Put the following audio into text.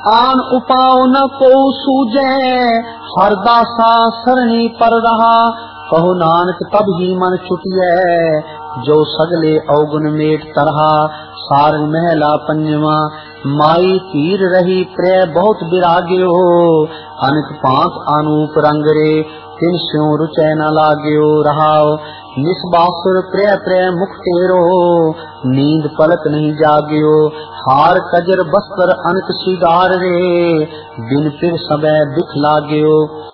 आन उपाव न को सूझे, हर दासा सरणी पर रहा। कहो नानक तब ही मन छुटिए, जो सगले अवगुण मेट तरहा। सारंग महला पंजवा, माई तीर रही प्रिय बहुत विराग्यो। अनक पांच अनूप रंग रे, तिन स्यों रुचै न लाग्यो। रहाओ निस्बासुर प्रिय प्रिय मुख टेरो, नींद पलक नहीं जाग्यो। हार कजर बस्तर अनक श्रृंगार रे, बिन फिर सबे दिख लाग्यो।